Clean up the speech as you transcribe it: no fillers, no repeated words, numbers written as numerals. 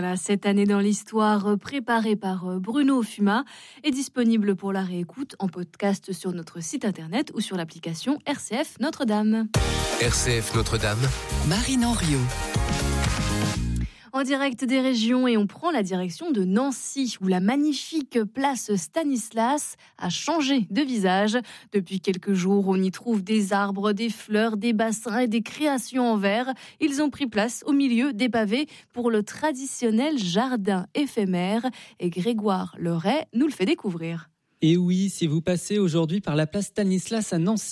Voilà, cette année dans l'histoire, préparée par Bruno Fuma, est disponible pour la réécoute en podcast sur notre site internet ou sur l'application RCF Notre-Dame. RCF Notre-Dame, Marine Henriot. En direct des régions, et on prend la direction de Nancy, où la magnifique place Stanislas a changé de visage. Depuis quelques jours, on y trouve des arbres, des fleurs, des bassins et des créations en verre. Ils ont pris place au milieu des pavés pour le traditionnel jardin éphémère. Et Grégoire Leray nous le fait découvrir. Et oui, si vous passez aujourd'hui par la place Stanislas à Nancy,